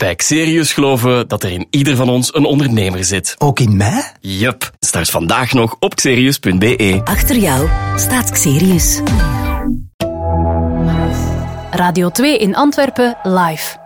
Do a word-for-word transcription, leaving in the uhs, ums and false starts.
Bij Xerius geloven we dat er in ieder van ons een ondernemer zit. Ook in mij? Yup. Start vandaag nog op xerius punt be. Achter jou staat Xerius. Radio twee in Antwerpen live.